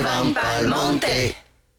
van pa'l monte.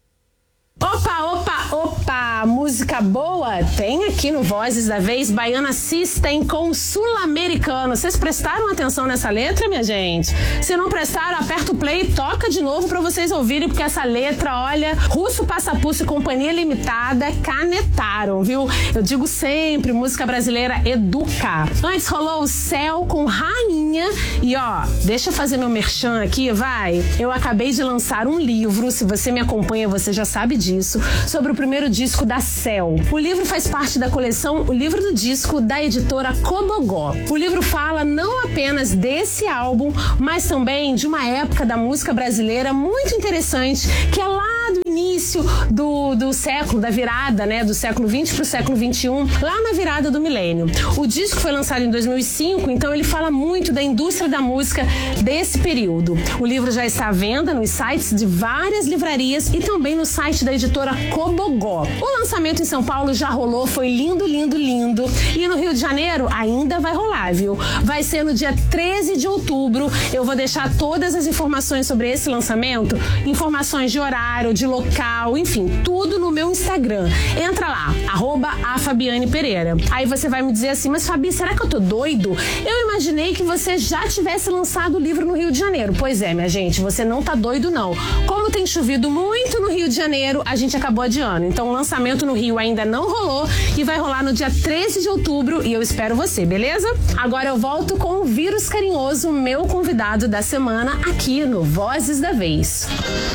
Opa, opa, opa! Música boa tem aqui no Vozes da Vez, Baiana System com Sul-Americano. Vocês prestaram atenção nessa letra, minha gente? Se não prestaram, aperta o play e toca de novo pra vocês ouvirem, porque essa letra, olha, Russo Passapusso e Companhia Limitada canetaram, viu? Eu digo sempre, música brasileira educa. Antes rolou o Céu com Rainha e ó, deixa eu fazer meu merchan aqui, vai? Eu acabei de lançar um livro, se você me acompanha, você já sabe disso, sobre o primeiro disco da Céu. O livro faz parte da coleção O Livro do Disco da editora Cobogó. O livro fala não apenas desse álbum, mas também de uma época da música brasileira muito interessante, que é lá do início do século, da virada, né, do século XX pro século XXI, lá na virada do milênio. O disco foi lançado em 2005, então ele fala muito da indústria da música desse período. O livro já está à venda nos sites de várias livrarias e também no site da editora Cobogó. O lançamento em São Paulo já rolou, foi lindo, lindo, lindo. E no Rio de Janeiro ainda vai rolar, viu? Vai ser no dia 13 de outubro. Eu vou deixar todas as informações sobre esse lançamento, informações de horário, de local, enfim, tudo no meu Instagram. Entra lá, @afabianepereira. Aí você vai me dizer assim, mas Fabi, será que eu tô doido? Eu imaginei que você já tivesse lançado o livro no Rio de Janeiro. Pois é, minha gente, você não tá doido não. Como tem chovido muito no Rio de Janeiro, a gente acabou adiando. Então o lançamento no Rio ainda não rolou e vai rolar no dia 13 de outubro e eu espero você, beleza? Agora eu volto com o Vírus Carinhoso, meu convidado da semana aqui no Vozes da Vez.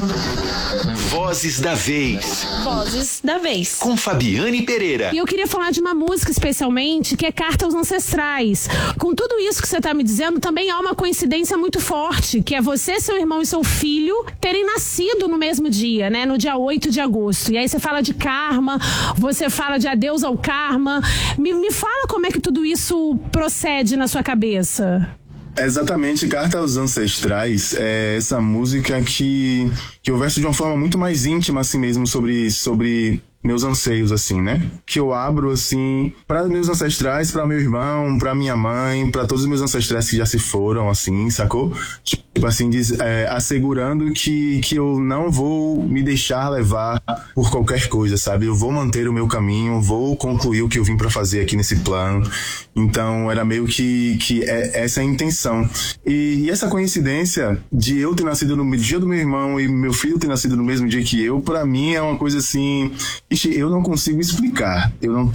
Vozes da Vez. Vozes da Vez. Com Fabiane Pereira. E eu queria falar de uma música especialmente, que é Carta aos Ancestrais. Com tudo isso que você tá me dizendo, também há uma coincidência muito forte, que é você, seu irmão e seu filho terem nascido no mesmo dia, né? No dia 8 de agosto. E aí você fala de karma, você fala de adeus ao karma. Me fala como é que tudo isso procede na sua cabeça. Exatamente, Carta aos Ancestrais é essa música que eu verso de uma forma muito mais íntima, assim mesmo, sobre meus anseios, assim, né? Que eu abro, assim, para meus ancestrais, para meu irmão, para minha mãe, para todos os meus ancestrais que já se foram, assim, sacou? Tipo assim, assegurando que eu não vou me deixar levar por qualquer coisa, sabe? Eu vou manter o meu caminho, vou concluir o que eu vim para fazer aqui nesse plano. Então, era meio que essa é a intenção. E essa coincidência de eu ter nascido no dia do meu irmão e meu filho ter nascido no mesmo dia que eu, para mim é uma coisa assim... eu não consigo explicar. Eu não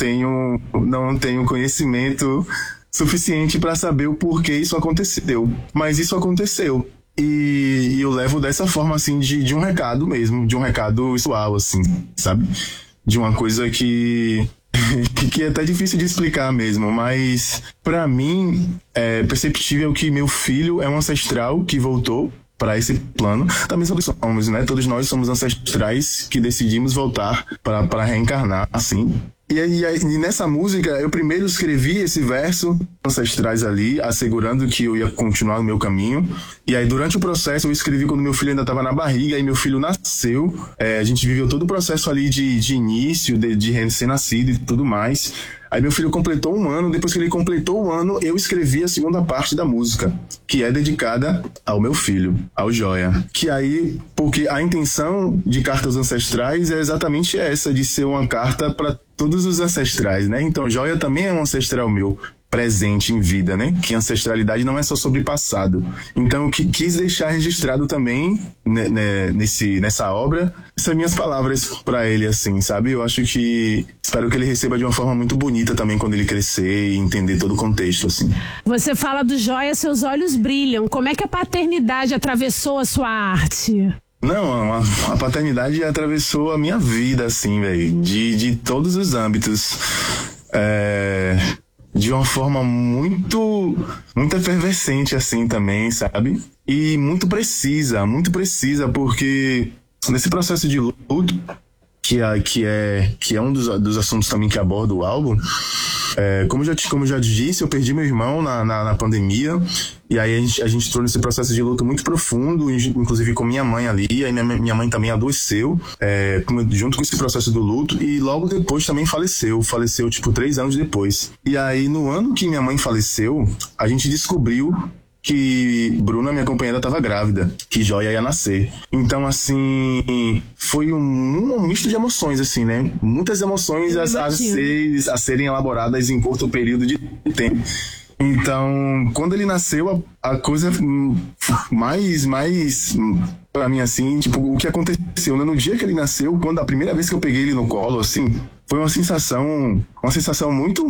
tenho conhecimento suficiente para saber o porquê isso aconteceu. Mas isso aconteceu. E eu levo dessa forma, assim, de um recado mesmo, de um recado visual, assim, sabe? De uma coisa que é até difícil de explicar mesmo, mas para mim é perceptível que meu filho é um ancestral que voltou para esse plano. Também somos, né? Todos nós somos ancestrais que decidimos voltar para reencarnar, assim. E nessa música, eu primeiro escrevi esse verso ancestrais ali, assegurando que eu ia continuar no meu caminho. E aí, durante o processo, eu escrevi quando meu filho ainda estava na barriga, e meu filho nasceu. A gente viveu todo o processo ali de início, de recém-nascido e tudo mais. Aí meu filho completou 1 ano, depois que ele completou 1 ano, eu escrevi a segunda parte da música, que é dedicada ao meu filho, ao Joia. Que aí, porque a intenção de Cartas Ancestrais é exatamente essa, de ser uma carta para todos os ancestrais, né? Então, Joia também é um ancestral meu, presente em vida, né? Que ancestralidade não é só sobre passado. Então, eu quis deixar registrado também nessa obra essas minhas palavras para ele, assim, sabe? Eu acho que espero que ele receba de uma forma muito bonita também quando ele crescer e entender todo o contexto, assim. Você fala do Joia, seus olhos brilham. Como é que a paternidade atravessou a sua arte? Não, a paternidade atravessou a minha vida, assim, velho, de todos os âmbitos. De uma forma muito efervescente, assim, também, sabe? E muito precisa, porque nesse processo de luto, que é um dos assuntos também que aborda o álbum, como eu já disse, eu perdi meu irmão na pandemia, e aí a gente entrou nesse processo de luto muito profundo, inclusive com minha mãe ali, aí minha mãe também adoeceu, junto com esse processo do luto, e logo depois também faleceu tipo 3 anos depois. E aí no ano que minha mãe faleceu, a gente descobriu que Bruna, minha companheira, estava grávida, que Joia ia nascer. Então, assim, foi um misto de emoções, assim, né? Muitas emoções a serem elaboradas em curto período de tempo. Então, quando ele nasceu, a coisa mais pra mim, assim, tipo, o que aconteceu, né? No dia que ele nasceu, quando a primeira vez que eu peguei ele no colo, assim, foi uma sensação muito,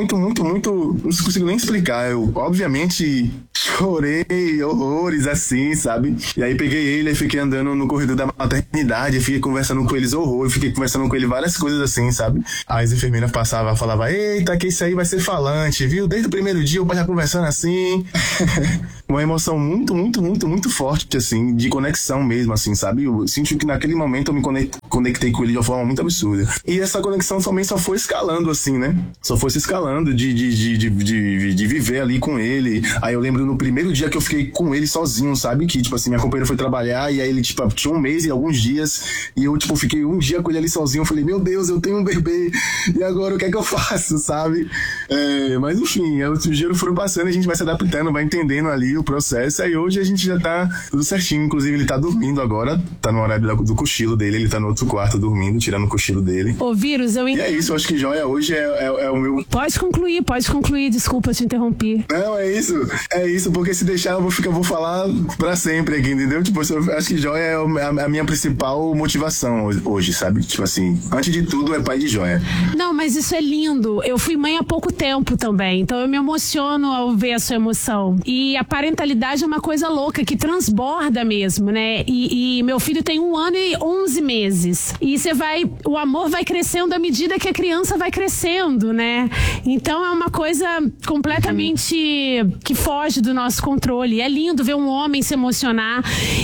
não consigo nem explicar. Eu, obviamente, chorei horrores, assim, sabe? E aí peguei ele e fiquei andando no corredor da maternidade, fiquei conversando com eles horrores, fiquei conversando com ele várias coisas assim, sabe? As enfermeiras passavam, falavam, eita, que isso aí vai ser falante, viu? Desde o primeiro dia o pai já conversando assim. Uma emoção muito forte, assim, de conexão mesmo, assim, sabe? Eu senti que naquele momento eu me conectei com ele de uma forma muito absurda. E essa conexão também só foi escalando, assim, né? Só foi se escalando de viver ali com ele. Aí eu lembro no primeiro dia que eu fiquei com ele sozinho, sabe? Que, tipo assim, minha companheira foi trabalhar e aí ele, tipo, tinha um mês e alguns dias e eu, tipo, fiquei um dia com ele ali sozinho. Eu falei, meu Deus, eu tenho um bebê e agora o que é que eu faço, sabe? Mas, enfim, os dias foram passando, a gente vai se adaptando, vai entendendo ali o processo. Aí hoje a gente já tá tudo certinho. Inclusive, ele tá dormindo agora, tá no horário do cochilo dele, ele tá no outro quarto dormindo, tirando o cochilo dele. Ô, Vírus, eu entendo. E é isso, eu acho que Joia hoje é o meu... Pode concluir, desculpa, eu te interrompi. Não, é isso, porque se deixar eu vou falar pra sempre aqui, entendeu? Tipo, eu acho que Joia é a minha principal motivação hoje, sabe? Tipo assim, antes de tudo é pai de Joia. Não, mas isso é lindo. Eu fui mãe há pouco tempo também, então eu me emociono ao ver a sua emoção. E a parentalidade é uma coisa louca, que transborda mesmo, né? E meu filho tem 1 ano e 11 meses. E o amor vai crescendo à medida que a criança vai crescendo, né? Então é uma coisa completamente que foge do nosso controle. E é lindo ver um homem se emocionar.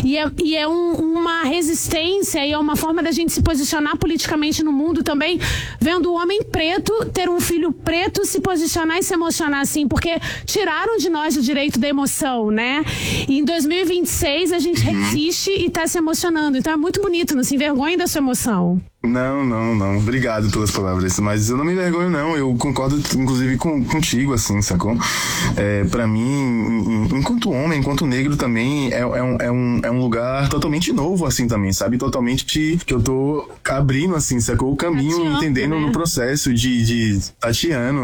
E é uma resistência e é uma forma da gente se posicionar politicamente no mundo também, vendo o homem preto ter um filho preto se posicionar e se emocionar assim, porque tiraram de nós o direito da emoção, né? E em 2026 a gente resiste e tá se emocionando. Então é muito bonito, não se envergonhe da sua emoção. Não. Obrigado pelas palavras. Mas eu não me envergonho, não. Eu concordo, inclusive, contigo, assim, sacou? Pra mim, enquanto homem, enquanto negro também, é um lugar totalmente novo, assim, também, sabe? Totalmente que eu tô abrindo, assim, sacou? O caminho, entendendo, né? No processo de tateando,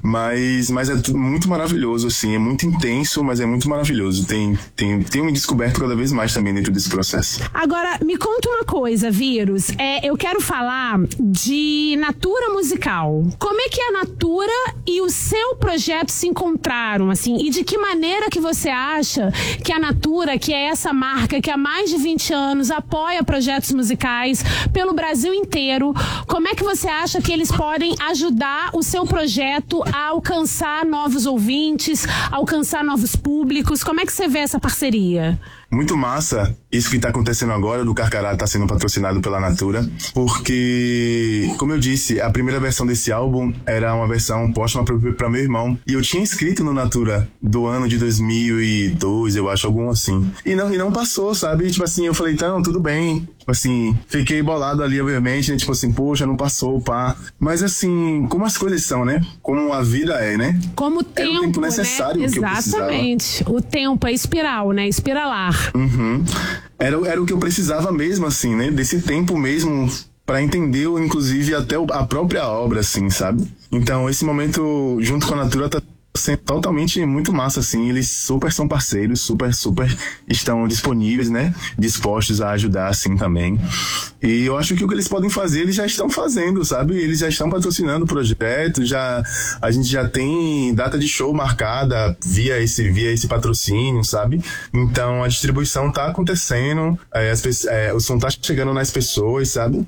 Mas é muito maravilhoso, assim. É muito intenso, mas é muito maravilhoso. Tenho me descoberto cada vez mais também dentro desse processo. Agora, me conta uma coisa, Vírus. Eu quero falar de Natura Musical. Como é que a Natura e o seu projeto se encontraram, assim? E de que maneira que você acha que a Natura, que é essa marca que há mais de 20 anos apoia projetos musicais pelo Brasil inteiro, como é que você acha que eles podem ajudar o seu projeto a alcançar novos ouvintes, alcançar novos públicos? Como é que você vê essa parceria? Muito massa isso que tá acontecendo agora, do Carcará tá sendo patrocinado pela Natura, porque, como eu disse, a primeira versão desse álbum era uma versão póstuma pra meu irmão, e eu tinha inscrito no Natura do ano de 2002, eu acho, algum assim, e não passou, sabe? Tipo assim, eu falei, então, tudo bem, tipo assim, fiquei bolado ali, obviamente, né? Tipo assim, poxa, não passou, pá, mas assim, como as coisas são, né? Como a vida é, né? Como o tempo, o tempo necessário, né? Que exatamente, o tempo é espiral, né? Espiralar. Era o que eu precisava mesmo, assim, né? Desse tempo mesmo pra entender, inclusive, até a própria obra, assim, sabe? Então, esse momento, junto com a Natura, tá sendo totalmente muito massa, assim. Eles super são parceiros, super estão disponíveis, né? Dispostos a ajudar, assim, também. E eu acho que o que eles podem fazer, eles já estão fazendo, sabe? Eles já estão patrocinando o projeto, a gente já tem data de show marcada via esse patrocínio, sabe? Então, a distribuição tá acontecendo, o som tá chegando nas pessoas, sabe?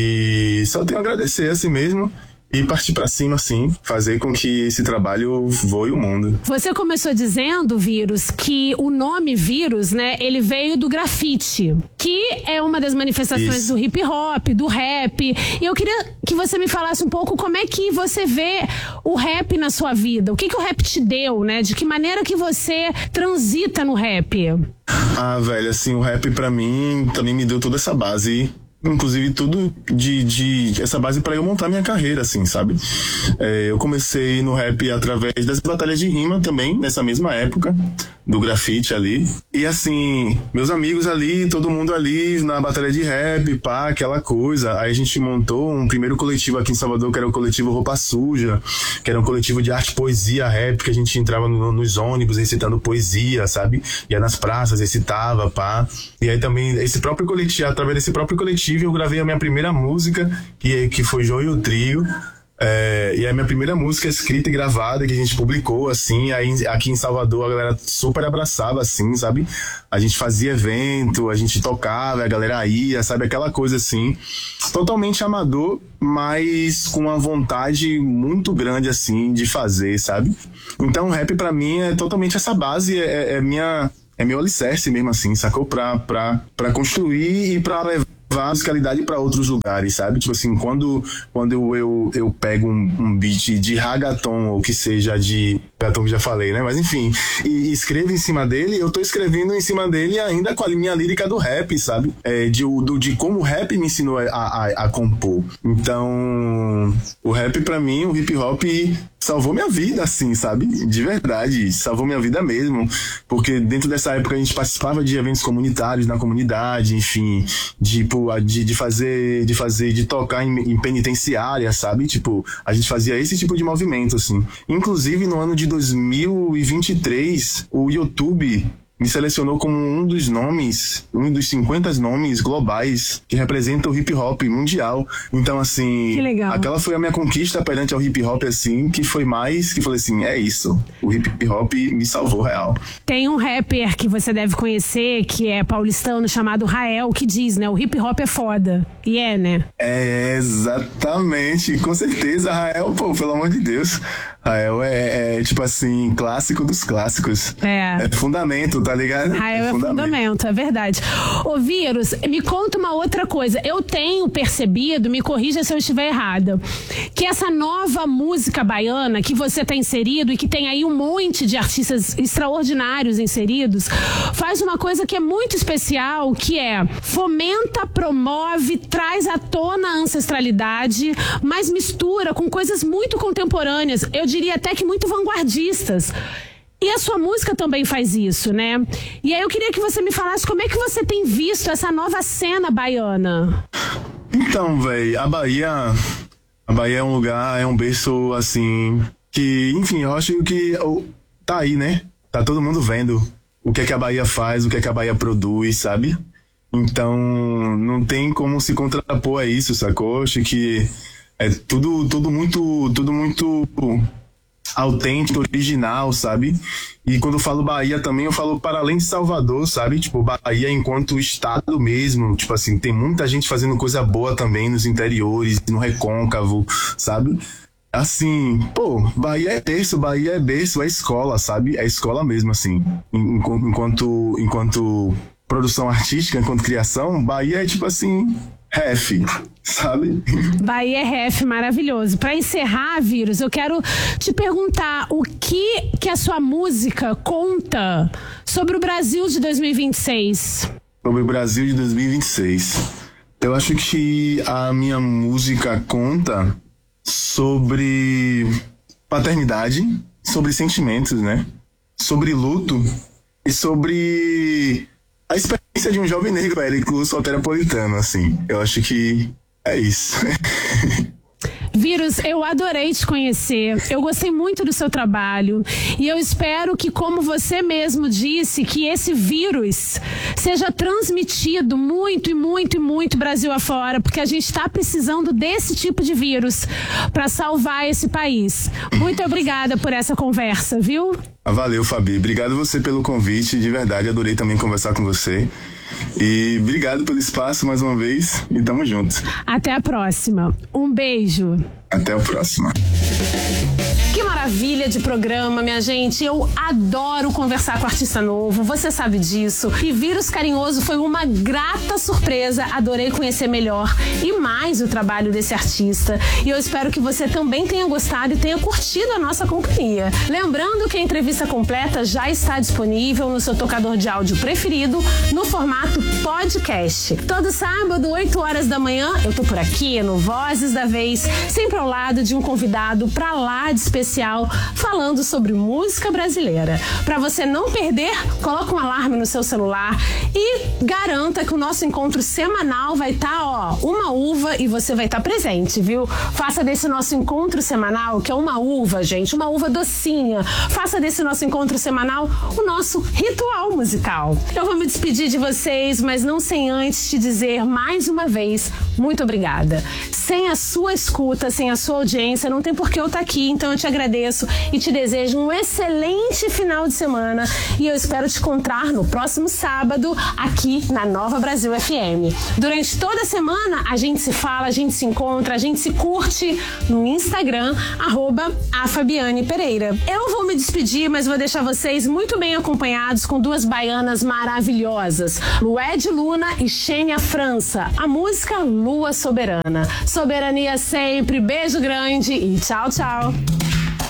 E só tenho a agradecer, assim mesmo. E partir pra cima, assim, fazer com que esse trabalho voe o mundo. Você começou dizendo, Vírus, que o nome Vírus, né, ele veio do grafite, que é uma das manifestações do hip hop, do rap. E eu queria que você me falasse um pouco como é que você vê o rap na sua vida. O que o rap te deu, né? De que maneira que você transita no rap? Velho, assim, o rap pra mim também me deu toda essa base. Inclusive tudo de essa base pra eu montar minha carreira, assim, sabe? Eu comecei no rap através das batalhas de rima também, nessa mesma época. do grafite ali. E assim, meus amigos ali, todo mundo ali na batalha de rap, pá, aquela coisa. Aí a gente montou um primeiro coletivo aqui em Salvador, que era o coletivo Roupa Suja, que era um coletivo de arte, poesia, rap, que a gente entrava nos ônibus recitando poesia, sabe? Ia nas praças, recitava, pá. E aí também, através desse próprio coletivo, eu gravei a minha primeira música, que foi Joio e o Trio. E a minha primeira música escrita e gravada, que a gente publicou, assim, aí aqui em Salvador a galera super abraçava, assim, sabe? A gente fazia evento, a gente tocava, a galera ia, sabe? Aquela coisa, assim, totalmente amador, mas com uma vontade muito grande, assim, de fazer, sabe? Então o rap pra mim é totalmente essa base, é meu alicerce mesmo, assim, sacou? Pra construir e pra levar a musicalidade para outros lugares, sabe? Tipo assim, quando eu pego um beat de reggaeton, ou que seja de reggaeton, que já falei, né? Mas enfim, e escrevo em cima dele, eu tô escrevendo em cima dele ainda com a minha lírica do rap, sabe? De como o rap me ensinou a compor. Então, o rap pra mim, o hip hop salvou minha vida, assim, sabe? De verdade, salvou minha vida mesmo. Porque dentro dessa época a gente participava de eventos comunitários na comunidade, enfim, de tocar em penitenciária, sabe? Tipo, a gente fazia esse tipo de movimento, assim. Inclusive, no ano de 2023, o YouTube me selecionou como um dos 50 nomes globais que representam o hip hop mundial. Então, assim, que legal. Aquela foi a minha conquista perante ao hip hop, assim, que falei assim, é isso, o hip hop me salvou real. Tem um rapper que você deve conhecer, que é paulistano, chamado Rael, que diz, né, o hip hop é foda. E né? É, exatamente, com certeza, Rael, pô, pelo amor de Deus. Rael é tipo assim, clássico dos clássicos. É fundamento, tá ligado? Rael é fundamento, é verdade. Ô, Vírus, me conta uma outra coisa. Eu tenho percebido, me corrija se eu estiver errada, que essa nova música baiana que você tá inserido e que tem aí um monte de artistas extraordinários inseridos, faz uma coisa que é muito especial, que é fomenta, promove, traz à tona a ancestralidade, mas mistura com coisas muito contemporâneas. Eu diria até que muito vanguardistas. E a sua música também faz isso, né? E aí eu queria que você me falasse como é que você tem visto essa nova cena baiana. Então, véi, a Bahia é um lugar, é um berço, assim, que, enfim, eu acho que tá aí, né? Tá todo mundo vendo o que é que a Bahia faz, o que é que a Bahia produz, sabe? Então, não tem como se contrapor a isso, sacou? Acho que é tudo muito autêntico, original, sabe? E quando eu falo Bahia também, eu falo para além de Salvador, sabe? Tipo, Bahia enquanto estado mesmo, tipo assim, tem muita gente fazendo coisa boa também nos interiores, no recôncavo, sabe? Assim, pô, Bahia é berço, é escola, sabe? É escola mesmo, assim. Enquanto produção artística, enquanto criação, Bahia é tipo assim, ref, sabe? Bahia é ref, maravilhoso. Pra encerrar, Vírus, eu quero te perguntar o que a sua música conta sobre o Brasil de 2026? Sobre o Brasil de 2026. Eu acho que a minha música conta sobre paternidade, sobre sentimentos, né? Sobre luto e sobre a experiência de um jovem negro recluso soteropolitano, assim. Eu acho que é isso. Vírus, eu adorei te conhecer, eu gostei muito do seu trabalho e eu espero que, como você mesmo disse, que esse vírus seja transmitido muito e muito e muito Brasil afora, porque a gente está precisando desse tipo de vírus para salvar esse país. Muito obrigada por essa conversa, viu? Valeu, Fabi. Obrigado você pelo convite, de verdade, adorei também conversar com você. E obrigado pelo espaço mais uma vez e tamo junto. Até a próxima. Um beijo. Até a próxima. Que maravilha de programa, minha gente. Eu adoro conversar com artista novo, você sabe disso. E Vírus Carinhoso foi uma grata surpresa. Adorei conhecer melhor e mais o trabalho desse artista. E eu espero que você também tenha gostado e tenha curtido a nossa companhia. Lembrando que a entrevista completa já está disponível no seu tocador de áudio preferido, no formato podcast. Todo sábado, 8 horas da manhã, eu tô por aqui no Vozes da Vez, sempre ao lado de um convidado pra lá de especial especial falando sobre música brasileira. Para você não perder, coloca um alarme no seu celular e garanta que o nosso encontro semanal vai estar, uma uva e você vai estar presente, viu? Faça desse nosso encontro semanal, que é uma uva, gente, uma uva docinha. Faça desse nosso encontro semanal o nosso ritual musical. Eu vou me despedir de vocês, mas não sem antes te dizer mais uma vez, muito obrigada. Sem a sua escuta, sem a sua audiência, não tem por que eu estar aqui, então eu te agradeço e te desejo um excelente final de semana e eu espero te encontrar no próximo sábado aqui na Nova Brasil FM. Durante toda a semana a gente se fala, a gente se encontra, a gente se curte no Instagram, @afabianepereira. Eu vou me despedir, mas vou deixar vocês muito bem acompanhados com duas baianas maravilhosas, Lued Luna e Xênia França. A música Lua Soberana. Soberania sempre, beijo grande e tchau, tchau.